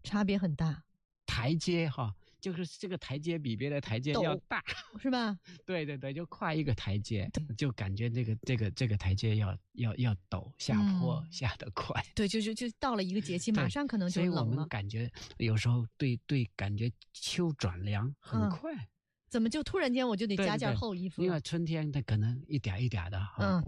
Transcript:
差别很大。 台阶哈，就是这个台阶比别的台阶要大， 是吧？ 对对对，就跨一个台阶，就感觉这个台阶要陡，下坡下得快。 对，就到了一个节气，马上可能就冷了。 所以我们感觉有时候对感觉秋转凉很快。 怎么就突然间我就得加件厚衣服了？ 因为春天它可能一点一点的，